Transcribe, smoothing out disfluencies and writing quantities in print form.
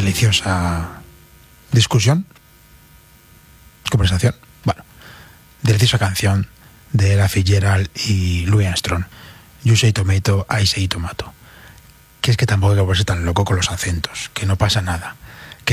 deliciosa discusión, conversación, bueno, deliciosa canción de Ella Fitzgerald y Louis Armstrong, You Say Tomato, I Say Tomato. Que es que tampoco hay que volverse tan loco con los acentos, que no pasa nada.